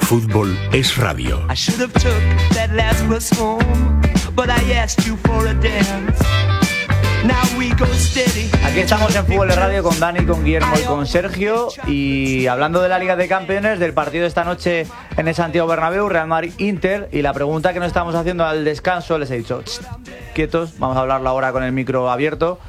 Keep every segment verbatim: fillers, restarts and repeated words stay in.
Fútbol es radio. Aquí estamos en Fútbol de Radio con Dani, con Guillermo y con Sergio. Y hablando de la Liga de Campeones, del partido de esta noche en el Santiago Bernabéu, Real Madrid-Inter. Y la pregunta que nos estamos haciendo al descanso, les he dicho, quietos, vamos a hablarlo ahora con el micro abierto.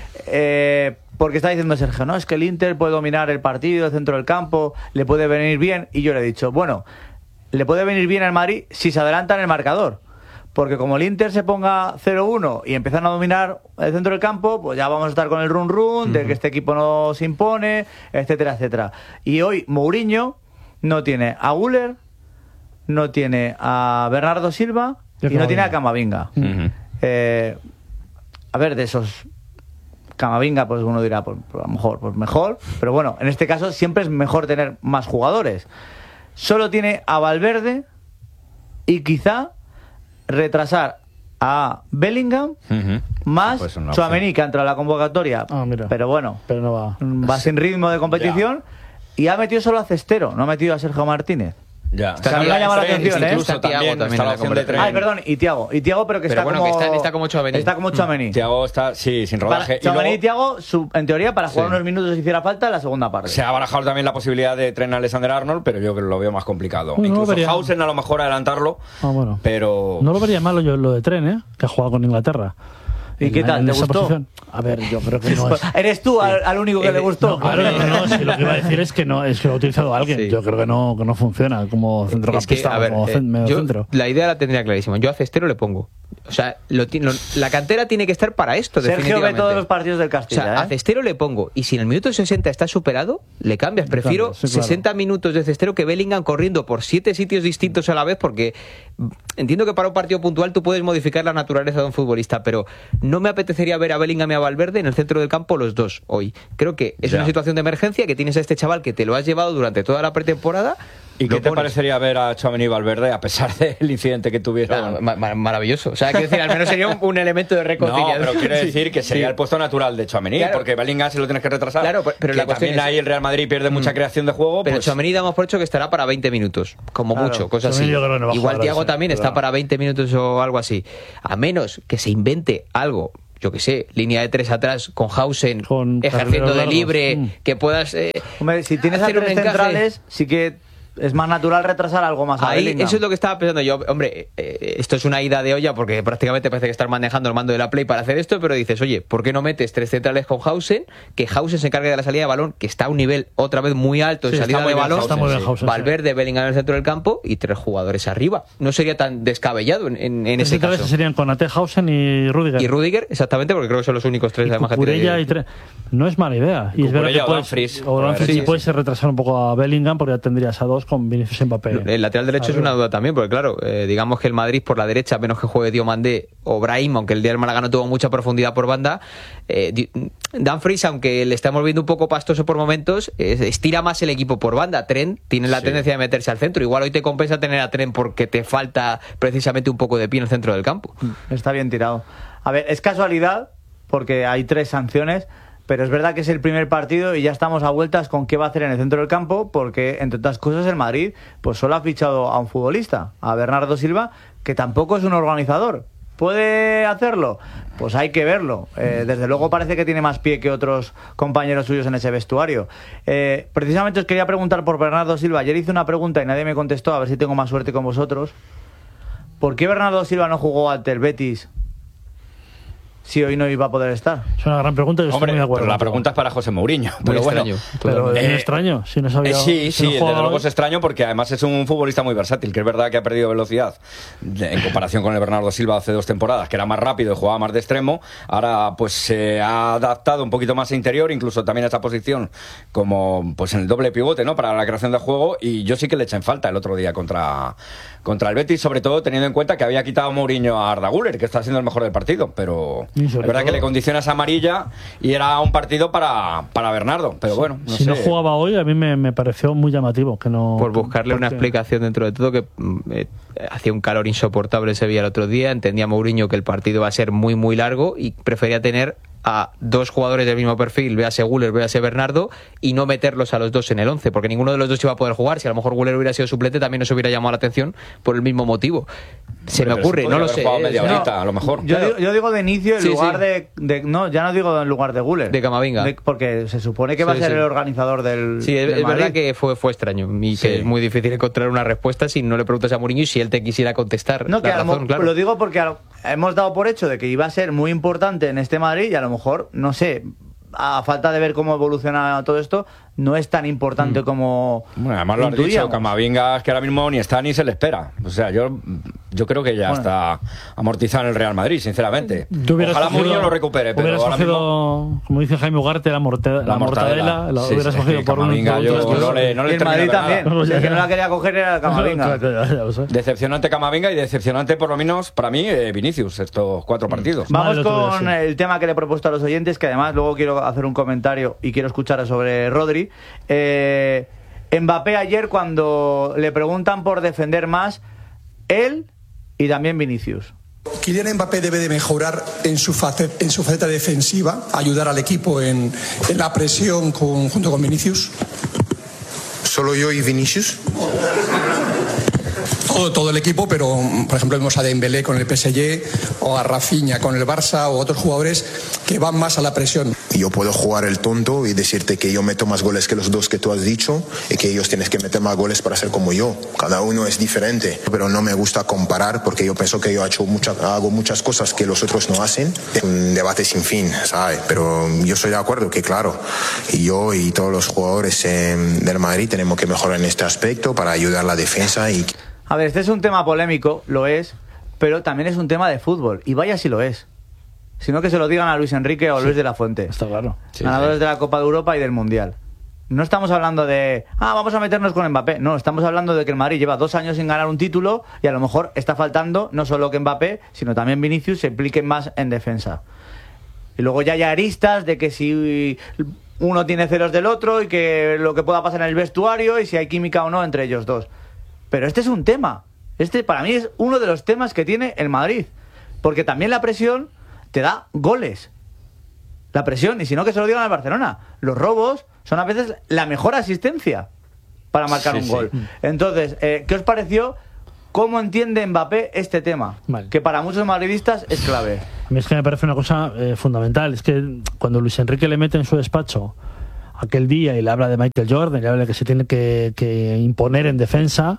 Eh, porque está diciendo Sergio, no, es que el Inter puede dominar el partido, el centro del campo, le puede venir bien. Y yo le he dicho, bueno, le puede venir bien al Madrid si se adelanta en el marcador. Porque como el Inter se ponga cero uno y empiezan a dominar el centro del campo, pues ya vamos a estar con el run run uh-huh. de que este equipo no se impone, etcétera, etcétera. Y hoy Mourinho no tiene a Güler, no tiene a Bernardo Silva y no tiene a Camavinga. Uh-huh. Eh, a ver, de esos Camavinga, pues uno dirá, pues, pues a lo mejor, pues mejor. Pero bueno, en este caso siempre es mejor tener más jugadores. Solo tiene a Valverde y quizá retrasar a Bellingham uh-huh. más pues Tchouaméni, que ha entrado a la convocatoria, ah, pero bueno, pero no va. va sin ritmo de competición ya. Y ha metido solo a Cestero, no ha metido a Sergio Martínez. Ya. O sea, a mí me ha llamado la atención, ¿eh? Está Thiago también. Ay, perdón, y Thiago. Y Thiago, pero que pero está, bueno, como, que está, está como Tchouaméni. Está como Tchouaméni. Thiago está, sí, sin rodaje. Tchouaméni y, luego, y Thiago, su, en teoría, para jugar sí. unos minutos si hiciera falta en la segunda parte. Se ha barajado también la posibilidad de Trent Alexander-Arnold, pero yo creo que lo veo más complicado. No, Incluso no Hausen a lo mejor adelantarlo, ah, bueno. pero... No lo vería malo yo lo de Trent, ¿eh? Que ha jugado con Inglaterra. ¿Y qué tal? ¿Te gustó? Posición. A ver, yo creo que no es... ¿Eres tú al, al único que eh, le gustó? No, claro, no, no, si lo que iba a decir es que no, es que lo ha utilizado alguien. Sí. Yo creo que no, que no funciona como centrocampista, es que, a ver, como eh, medio yo, centro. La idea la tendría clarísima. Yo a Cestero le pongo. O sea, lo, lo, la cantera tiene que estar para esto, Sergio definitivamente. Ve todos los partidos del Castilla. O sea, ¿eh? a Cestero le pongo. Y si en el minuto sesenta está superado, le cambias. Prefiero claro, sí, claro. sesenta minutos de Cestero que Bellingham corriendo por siete sitios distintos a la vez, porque entiendo que para un partido puntual tú puedes modificar la naturaleza de un futbolista, pero no me apetecería ver a Bellingham y a Valverde en el centro del campo los dos hoy. Creo que es ya. una situación de emergencia, que tienes a este chaval que te lo has llevado durante toda la pretemporada. ¿Y qué te pones? parecería ver a Tchouaméni y Valverde a pesar del incidente que tuvieron? Ah, ma- maravilloso. O sea, quiero decir, al menos sería un, un elemento de reconciliación. No, pero quiero decir que sería sí. el puesto natural de Tchouaméni, claro. porque Bellingham se lo tienes que retrasar. Claro, pero que la cuestión también es... ahí el Real Madrid pierde mucha creación de juego. Pero pues... Tchouaméni damos por hecho que estará para veinte minutos, como claro. mucho, cosas así. No Igual Thiago también claro. está para veinte minutos o algo así. A menos que se invente algo, yo que sé, línea de tres atrás con Hausen con ejerciendo de libre, mm. que puedas eh, Hombre, si tienes a tres centrales, sí que es más natural retrasar algo más ahí, a eso es lo que estaba pensando yo. Hombre, eh, esto es una ida de olla porque prácticamente parece que estás manejando el mando de la Play para hacer esto, pero dices, oye, ¿por qué no metes tres centrales con Hausen? Que Hausen se encargue de la salida de balón, que está a un nivel otra vez muy alto en sí, salida de balón. Hausen, sí. Hausen, Valverde, sí. Bellingham en el centro del campo y tres jugadores arriba. No sería tan descabellado en, en, en ese caso. Serían Konaté, Hausen y Rüdiger. Y Rüdiger, exactamente, porque creo que son los únicos tres y además que tiene... y tre... No es mala idea. Y, y es verdad que puedes, o Dumfries, sí, sí. puedes retrasar un poco a Bellingham porque ya tendrías a dos con Vinicius Mbappé. El lateral derecho arriba. Es una duda también, porque claro, eh, digamos que el Madrid por la derecha, menos que juegue Diomandé o Brahim, aunque el día del Málaga no tuvo mucha profundidad por banda, eh, Dumfries, aunque le estamos viendo un poco pastoso por momentos, eh, estira más el equipo por banda. Trent tiene la sí. tendencia de meterse al centro. Igual hoy te compensa tener a Trent porque te falta precisamente un poco de pie en el centro del campo. Está bien tirado. A ver, es casualidad porque hay tres sanciones, pero es verdad que es el primer partido y ya estamos a vueltas con qué va a hacer en el centro del campo, porque entre otras cosas el Madrid pues solo ha fichado a un futbolista, a Bernardo Silva, que tampoco es un organizador. ¿Puede hacerlo? Pues hay que verlo. Eh, desde luego parece que tiene más pie que otros compañeros suyos en ese vestuario. Eh, precisamente os quería preguntar por Bernardo Silva. Ayer hice una pregunta y nadie me contestó, a ver si tengo más suerte con vosotros. ¿Por qué Bernardo Silva no jugó ante el Betis si hoy no iba a poder estar? Es una gran pregunta y yo Hombre, estoy muy de acuerdo. Pero la pregunta es para José Mourinho. Muy pero extraño. Bueno, pero es eh, extraño. Si no sabía, eh, sí, si sí, no desde luego hoy. es extraño porque además es un futbolista muy versátil, que es verdad que ha perdido velocidad en comparación con el Bernardo Silva hace dos temporadas, que era más rápido y jugaba más de extremo. Ahora pues se ha adaptado un poquito más a interior, incluso también a esa posición como pues en el doble pivote, ¿no? Para la creación de juego, y yo sí que le eché en falta el otro día contra, contra el Betis, sobre todo teniendo en cuenta que había quitado Mourinho a Arda Güler, que está siendo el mejor del partido, pero Es verdad que le condiciona esa amarilla y era un partido para, para Bernardo, pero bueno, no si sé. no jugaba hoy, a mí me, me pareció muy llamativo que no. Por buscarle porque... una explicación dentro de todo, que eh, hacía un calor insoportable ese Sevilla el otro día, entendía Mourinho que el partido va a ser muy muy largo y prefería tener a dos jugadores del mismo perfil, véase Güler, véase Bernardo, y no meterlos a los dos en el once, porque ninguno de los dos iba a poder jugar. Si a lo mejor Güler hubiera sido suplente, también nos hubiera llamado la atención por el mismo motivo. Se Pero me ocurre, no lo sé. Media no, horita, a lo mejor. Yo, digo, yo digo de inicio en sí, lugar sí. De, de. No, ya no digo en lugar de Güler. De Camavinga. De, porque se supone que va sí, a ser sí. el organizador del. Sí, es, del es verdad Madrid. que fue, fue extraño y Sí. que es muy difícil encontrar una respuesta si no le preguntas a Mourinho y si él te quisiera contestar. No, que la a lo, razón, claro. lo digo porque a lo, hemos dado por hecho de que iba a ser muy importante en este Madrid y a lo mejor, no sé, a falta de ver cómo evoluciona todo esto, no es tan importante mm. como bueno, además lo has dicho, Camavinga es que ahora mismo ni está ni se le espera. O sea, yo yo creo que ya bueno. está amortizado en el Real Madrid, sinceramente. Ojalá Mourinho lo recupere, pero ahora cogido, mismo... como dice Jaime Ugarte, la, morte, la, la mortadela, la sí, hubieras sí, cogido sí, por Camavinga, un... yo no le, no le el Madrid también, no, el que no la quería coger era Camavinga. Decepcionante Camavinga y decepcionante por lo menos para mí eh, Vinicius, estos cuatro partidos. Vamos con el tema que le he propuesto a los oyentes, que además luego quiero hacer un comentario y quiero escuchar sobre Rodri. Eh, Mbappé ayer, cuando le preguntan por defender más, él y también Vinicius. Kylian Mbappé debe de mejorar en su faceta, en su faceta defensiva, ayudar al equipo en, en la presión con, junto con Vinicius. ¿Solo yo y Vinicius? Todo, todo el equipo, pero por ejemplo vemos a Dembélé con el P S G o a Rafinha con el Barça o otros jugadores que van más a la presión. Yo puedo jugar el tonto y decirte que yo meto más goles que los dos que tú has dicho y que ellos tienen que meter más goles para ser como yo. Cada uno es diferente, pero no me gusta comparar porque yo pienso que yo he hecho mucha, hago muchas cosas que los otros no hacen. Es un debate sin fin, ¿sabes? Pero yo estoy de acuerdo que claro, y yo y todos los jugadores eh, del Madrid tenemos que mejorar en este aspecto para ayudar a la defensa y... A ver, este es un tema polémico, lo es, pero también es un tema de fútbol, y vaya si lo es. Sino que se lo digan a Luis Enrique o a Luis sí, de la Fuente. Está claro. Sí, ganadores sí. de la Copa de Europa y del Mundial. No estamos hablando de, ah, vamos a meternos con Mbappé. No, estamos hablando de que el Madrid lleva dos años sin ganar un título y a lo mejor está faltando no solo que Mbappé, sino también Vinicius se impliquen más en defensa. Y luego ya hay aristas de que si uno tiene celos del otro y que lo que pueda pasar en el vestuario y si hay química o no entre ellos dos. Pero este es un tema. Este para mí es uno de los temas que tiene el Madrid. Porque también la presión te da goles. La presión, y si no que se lo digan al Barcelona. Los robos son a veces la mejor asistencia para marcar sí, un gol. Sí. Entonces, eh, ¿qué os pareció? ¿Cómo entiende Mbappé este tema? Vale. Que para muchos madridistas es clave. A mí es que me parece una cosa eh, fundamental. Es que cuando Luis Enrique le mete en su despacho aquel día y le habla de Michael Jordan, y le habla de que se tiene que, que imponer en defensa,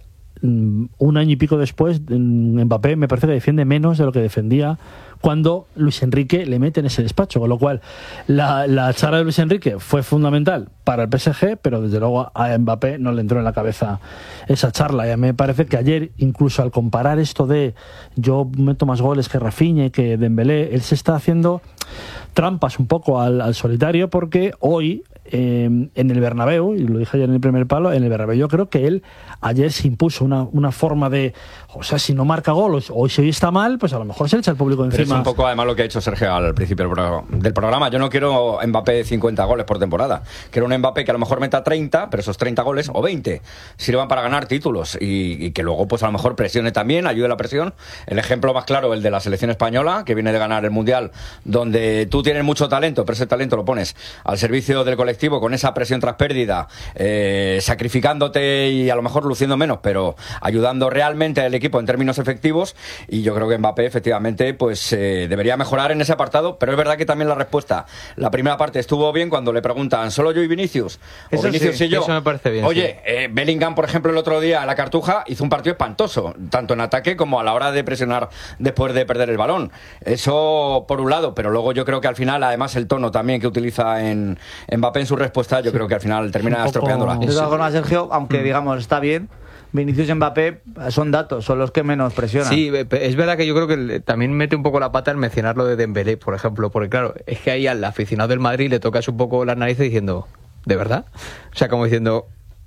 un año y pico después Mbappé me parece que defiende menos de lo que defendía cuando Luis Enrique le mete en ese despacho, con lo cual la, la charla de Luis Enrique fue fundamental para el P S G, pero desde luego a Mbappé no le entró en la cabeza esa charla. Y a mí me parece que ayer, incluso al comparar esto de yo meto más goles que Rafinha y que Dembélé, él se está haciendo trampas un poco al, al solitario, porque hoy eh, en el Bernabéu, y lo dije ayer en el primer palo, en el Bernabéu yo creo que él ayer se impuso una, una forma de, o sea, si no marca gol o si hoy está mal, pues a lo mejor se le echa el público encima. Pero es un poco además lo que ha hecho Sergio al principio del programa. Yo no quiero Mbappé de cincuenta goles por temporada, quiero un Mbappé que a lo mejor meta treinta, pero esos treinta goles o veinte sirvan para ganar títulos y, y que luego pues a lo mejor presione también, ayude la presión. El ejemplo más claro, el de la selección española, que viene de ganar el Mundial, donde tú tienes mucho talento, pero ese talento lo pones al servicio del colectivo con esa presión tras pérdida, eh, sacrificándote y a lo mejor luciendo menos, pero ayudando realmente al equipo en términos efectivos. Y yo creo que Mbappé efectivamente pues eh, debería mejorar en ese apartado, pero es verdad que también la respuesta, la primera parte estuvo bien cuando le preguntan ¿solo yo y Vinicius? O eso Vinicius sí, y yo. Eso me parece bien. Oye, sí. eh, Bellingham, por ejemplo, el otro día en la Cartuja hizo un partido espantoso, tanto en ataque como a la hora de presionar después de perder el balón. Eso por un lado, pero luego yo creo que al final, además el tono también que utiliza en, en Mbappé en su respuesta, yo sí. creo que al final termina poco... estropeándola. De todas formas, Sergio, aunque mm. digamos está bien, Vinicius y Mbappé son datos, son los que menos presionan. Sí, es verdad que yo creo que también mete un poco la pata en mencionar lo de Dembélé, por ejemplo, porque claro, es que ahí al aficionado del Madrid le tocas un poco las narices diciendo, ¿de verdad? O sea, como diciendo,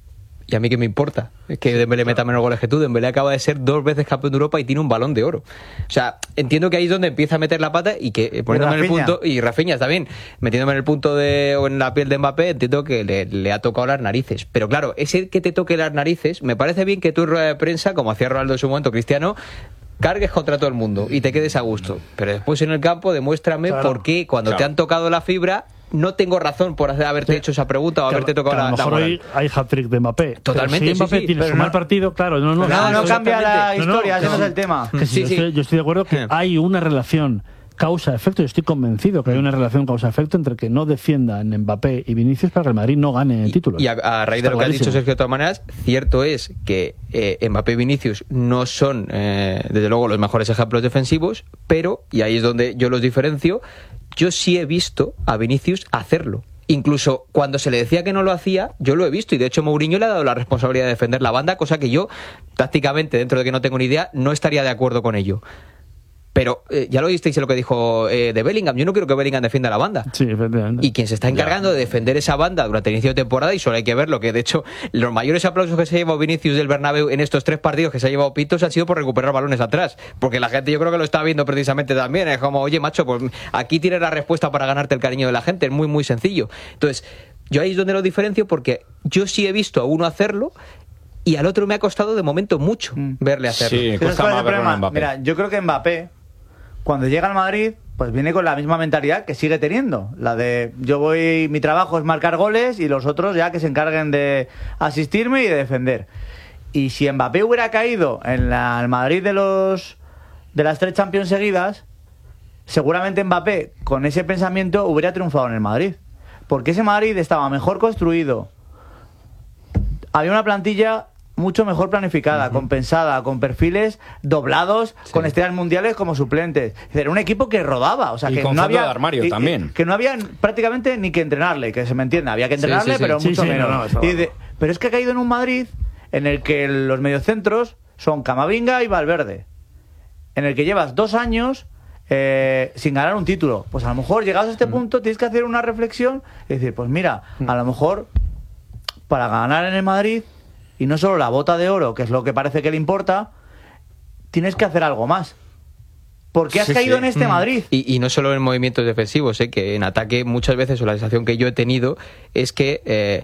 Y a mí qué me importa que Dembélé meta menos goles que tú. Dembélé acaba de ser dos veces campeón de Europa y tiene un Balón de Oro. O sea, entiendo que ahí es donde empieza a meter la pata y que poniéndome en el punto, y Rafinha también, metiéndome en el punto de o en la piel de Mbappé, entiendo que le, le ha tocado las narices. Pero claro, ese que te toque las narices, me parece bien que tú en rueda de prensa, como hacía Ronaldo en su momento, Cristiano, cargues contra todo el mundo y te quedes a gusto. Pero después en el campo demuéstrame claro. por qué cuando claro. te han tocado la fibra no tengo razón por hacer, haberte sí. hecho esa pregunta o claro, haberte tocado la, a lo mejor la hoy hay hat-trick de Mbappé. Totalmente. Pero si Mbappé sí, sí, tiene su no, mal partido, claro. No, no, no, no, no cambia la historia, ese no, no es el tema. Que sí, yo, sí. Estoy, yo estoy de acuerdo que hay una relación causa-efecto. Yo estoy convencido que hay una relación causa-efecto entre que no defiendan Mbappé y Vinicius para que el Madrid no gane el título. Y a, a raíz Está de lo clarísimo. que ha dicho Sergio, de todas maneras, cierto es que eh, Mbappé y Vinicius no son, eh, desde luego, los mejores ejemplos defensivos, pero, y ahí es donde yo los diferencio, yo sí he visto a Vinicius hacerlo. Incluso cuando se le decía que no lo hacía, yo lo he visto, y de hecho Mourinho le ha dado la responsabilidad de defender la banda, cosa que yo, tácticamente, dentro de que no tengo ni idea, no estaría de acuerdo con ello. Pero eh, ya lo visteis en lo que dijo eh, de Bellingham. Yo no quiero que Bellingham defienda la banda. Sí, efectivamente. Y quien se está encargando ya. de defender esa banda durante el inicio de temporada, y solo hay que verlo, que de hecho los mayores aplausos que se ha llevado Vinicius del Bernabéu en estos tres partidos que se ha llevado Pitos han sido por recuperar balones atrás. Porque la gente yo creo que lo está viendo precisamente también. Es como, oye macho, pues aquí tienes la respuesta para ganarte el cariño de la gente. Es muy muy sencillo. Entonces, yo ahí es donde lo diferencio, porque yo sí he visto a uno hacerlo y al otro me ha costado de momento mucho mm. verle hacerlo. Sí, cuesta más verlo en Mbappé. Mira, yo creo que Mbappé, cuando llega al Madrid, pues viene con la misma mentalidad que sigue teniendo. La de yo voy, mi trabajo es marcar goles y los otros ya que se encarguen de asistirme y de defender. Y si Mbappé hubiera caído en la, el Madrid de los de las tres Champions seguidas, seguramente Mbappé con ese pensamiento hubiera triunfado en el Madrid. Porque ese Madrid estaba mejor construido. Había una plantilla mucho mejor planificada, uh-huh. compensada, con perfiles doblados, sí. con estrellas mundiales como suplentes. Era un equipo que rodaba, o sea, y que con no había de armario y, también. Que no había prácticamente ni que entrenarle, que se me entienda, había que entrenarle, sí, sí, sí. pero sí, mucho sí, menos. no, no, y de, pero es que ha caído en un Madrid en el que los mediocentros son Camavinga y Valverde, en el que llevas dos años eh, sin ganar un título. Pues a lo mejor llegados a este mm. punto tienes que hacer una reflexión y decir, pues mira, mm. a lo mejor para ganar en el Madrid, y no solo la bota de oro, que es lo que parece que le importa, tienes que hacer algo más. ¿Por qué has sí, caído sí. en este mm. Madrid? Y, y no solo en movimientos defensivos, ¿eh? Que en ataque muchas veces, o la sensación que yo he tenido, es que, eh,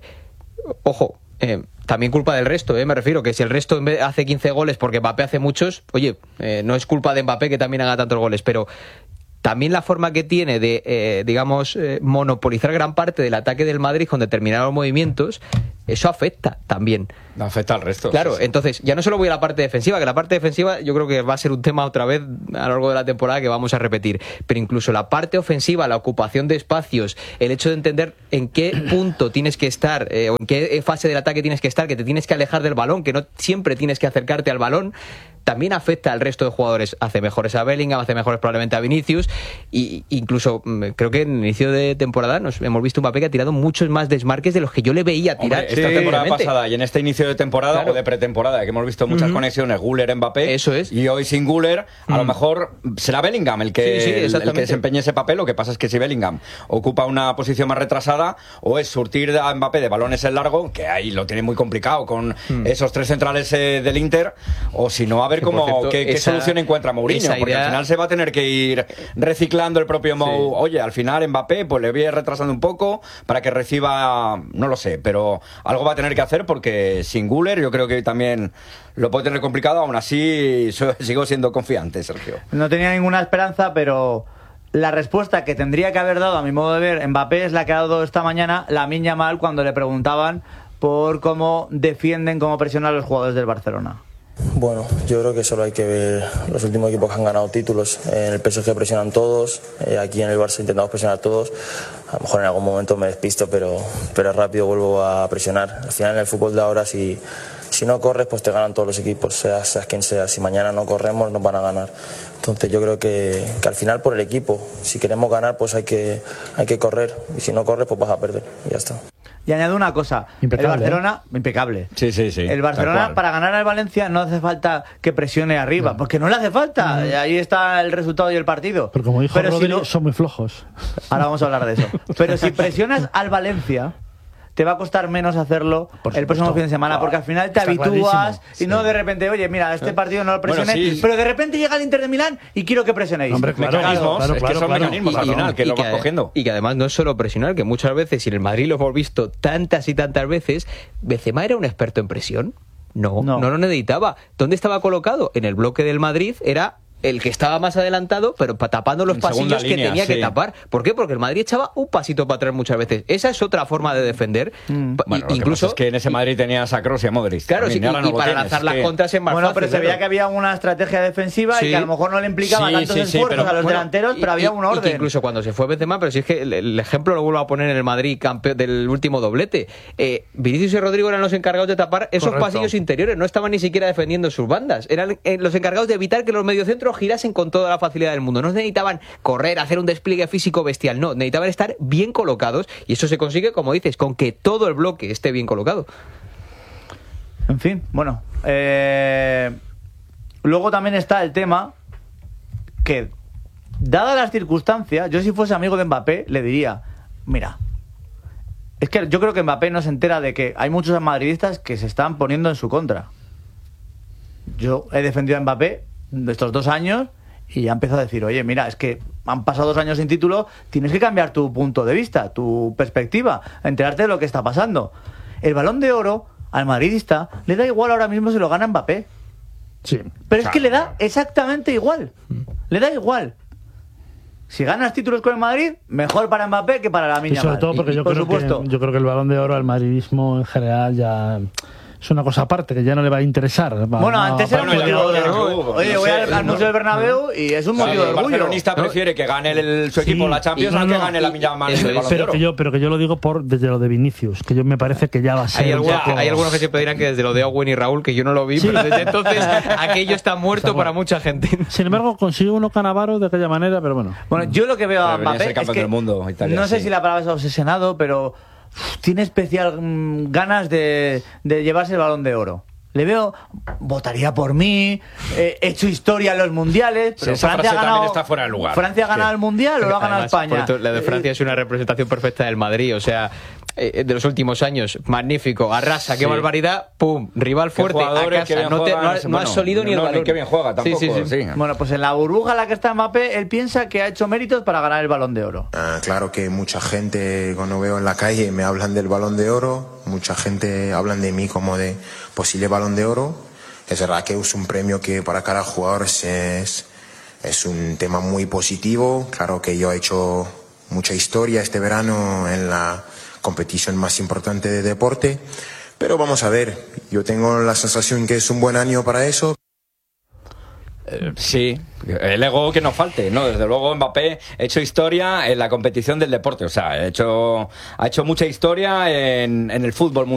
ojo, eh, también culpa del resto, ¿eh? Me refiero que si el resto en vez hace quince goles porque Mbappé hace muchos, oye, eh, no es culpa de Mbappé que también haga tantos goles, pero también la forma que tiene de, eh, digamos, eh, monopolizar gran parte del ataque del Madrid con determinados movimientos, eso afecta también. Afecta al resto. Claro, sí, sí. Entonces, ya no solo voy a la parte defensiva, que la parte defensiva yo creo que va a ser un tema otra vez a lo largo de la temporada que vamos a repetir, pero incluso la parte ofensiva, la ocupación de espacios, el hecho de entender en qué punto tienes que estar, eh, o en qué fase del ataque tienes que estar, que te tienes que alejar del balón, que no siempre tienes que acercarte al balón, también afecta al resto de jugadores. Hace mejores a Bellingham, hace mejores probablemente a Vinicius, y incluso creo que en el inicio de temporada nos hemos visto un Mbappé que ha tirado muchos más desmarques de los que yo le veía tirar. Hombre, esta sí, temporada pasada y en este inicio de temporada, claro, o de pretemporada, que hemos visto muchas uh-huh. conexiones, Güler-Mbappé, eso es. Y hoy sin Güler, a uh-huh. lo mejor será Bellingham el que, sí, sí, el, el que desempeñe ese papel. Lo que pasa es que si Bellingham ocupa una posición más retrasada, o es surtir a Mbappé de balones en largo, que ahí lo tiene muy complicado con uh-huh. esos tres centrales eh, del Inter, o si no, a ver cómo cierto, qué, qué esa, solución encuentra Mourinho, porque idea... al final se va a tener que ir reciclando el propio Mou. Sí. Oye, al final Mbappé pues le voy retrasando un poco para que reciba, no lo sé, pero algo va a tener que hacer, porque sin Güler yo creo que también lo puede tener complicado. Aún así sigo siendo confiante, Sergio. No tenía ninguna esperanza, pero la respuesta que tendría que haber dado, a mi modo de ver, Mbappé es la que ha dado esta mañana Lamine Yamal cuando le preguntaban por cómo defienden, cómo presionan a los jugadores del Barcelona. Bueno, yo creo que solo hay que ver los últimos equipos que han ganado títulos. En el P S G presionan todos, eh, aquí en el Barça intentamos presionar todos. A lo mejor en algún momento me despisto, pero, pero rápido vuelvo a presionar. Al final en el fútbol de ahora, si, si no corres, pues te ganan todos los equipos, seas, seas quien sea. Si mañana no corremos, nos van a ganar. Entonces yo creo que, que al final por el equipo, si queremos ganar, pues hay que, hay que correr. Y si no corres, pues vas a perder. Y ya está. Y añado una cosa, impecable, el Barcelona, ¿eh? impecable. Sí, sí, sí. El Barcelona para ganar al Valencia no hace falta que presione arriba, no. porque no le hace falta. No. Ahí está el resultado y el partido. Pero como dijo Pero Rodri, si no, son muy flojos. Ahora vamos a hablar de eso. Pero si presionas al Valencia, te va a costar menos hacerlo el próximo fin de semana, porque al final te Está habitúas clarísimo. y no de repente, oye, mira, este partido no lo presioné, Bueno, sí. pero de repente llega el Inter de Milán y quiero que presionéis. Hombre, claro, mecanismos, claro, es que claro, son claro. mecanismos Y- al y- final, que y lo vas ade- cogiendo. y que además no es solo presionar, que muchas veces, y en el Madrid lo hemos visto tantas y tantas veces, Benzema era un experto en presión. No, No. no, lo necesitaba. ¿Dónde estaba colocado? En el bloque del Madrid era el que estaba más adelantado, pero pa- tapando los En segunda pasillos que línea, tenía que sí. tapar. ¿Por qué? Porque el Madrid echaba un pasito para atrás muchas veces. Esa es otra forma de defender. Mm. Pa- Bueno, lo que incluso pasa es que en ese Madrid tenías a Kroos y a Modric. Claro, También, sí, y, ahora no y lo para tienes, lanzar es las que- contras es más Bueno, fácil. pero se claro. veía que había una estrategia defensiva Sí. y que a lo mejor no le implicaba Sí, tantos sí, sí, esfuerzos pero- a los Bueno, delanteros, y- pero había y- un y que orden. incluso cuando se fue Benzema, pero si es que el, el ejemplo lo vuelvo a poner en el Madrid campeón del último doblete. Eh, Vinicius y Rodrigo eran los encargados de tapar esos Correcto. pasillos interiores, no estaban ni siquiera defendiendo sus bandas. Eran eh, los encargados de evitar que los mediocentros girasen con toda la facilidad del mundo. No necesitaban correr, hacer un despliegue físico bestial, no, necesitaban estar bien colocados y eso se consigue, como dices, con que todo el bloque esté bien colocado. En fin, bueno. eh, Luego también está el tema que, dadas las circunstancias, yo si fuese amigo de Mbappé, le diría, mira, es que yo creo que Mbappé no se entera de que hay muchos madridistas que se están poniendo en su contra. Yo he defendido a Mbappé de estos dos años y ya empezó a decir, oye, mira, es que han pasado dos años sin título, tienes que cambiar tu punto de vista, tu perspectiva, enterarte de lo que está pasando. El Balón de Oro al madridista le da igual ahora mismo si lo gana Mbappé. Sí. Pero es que le da exactamente igual. Le da igual. Si ganas títulos con el Madrid, mejor para Mbappé que para la Y Miña. sobre todo porque yo por creo, supuesto. que, yo creo que el Balón de Oro al madridismo en general ya es una cosa aparte, que ya no le va a interesar. Va- Bueno, no, antes era un bueno, ya motivo no, de ya no, orgullo. Oye, no voy sé, al, al no. Museo del Bernabéu y es un motivo Claro, de el orgullo. barcelonista ¿no? prefiere que gane el, el- su Sí, equipo la Champions y- a no, que no, gane la y- Miña Man eso el es, Balón de pero Oro. que yo pero que yo lo digo por desde lo de Vinicius, que yo me parece que ya va a ser Hay, un algunos, poco- hay algunos que siempre dirán que desde lo de Owen y Raúl, que yo no lo vi, Sí. pero desde entonces aquello está muerto Está para bueno. mucha gente. Sin embargo, consigue uno Canavaro de aquella manera, pero bueno. Bueno, yo lo que veo a Debería Mbappé ser es campeón que del mundo, Italia, no sé sí. si la palabra es obsesionado, pero uf, tiene especial mm, ganas de, de llevarse el Balón de Oro. Le veo, votaría por mí, eh, he hecho historia en los mundiales, Sí, pero esa Francia ha frase ganado, también está fuera de lugar. ¿Francia ha ganado Sí. el mundial o lo ha ganado Además, España? por cierto, la de Francia Eh, es una representación perfecta del Madrid, o sea, eh, de los últimos años, magnífico, arrasa, qué Sí. barbaridad, pum, rival Qué fuerte, a jugadores, qué casa, bien no, te, juegan, no, has- no has bueno, solido ni el no, ni balón. qué bien juega tampoco, Sí, sí, sí. sí. Bueno, pues en la burbuja en la que está Mbappé, él piensa que ha hecho méritos para ganar el Balón de Oro. Ah, claro que mucha gente cuando veo en la calle me hablan del Balón de Oro, mucha gente hablan de mí como de posible Balón de Oro. Es verdad que es un premio que para cada jugador es, es un tema muy positivo. Claro que yo he hecho mucha historia este verano en la competición más importante de deporte, pero vamos a ver, yo tengo la sensación que es un buen año para eso. Sí, el ego que nos falte, ¿no? Desde luego Mbappé ha hecho historia en la competición del deporte, o sea, ha hecho, ha hecho mucha historia en, en el fútbol mundial.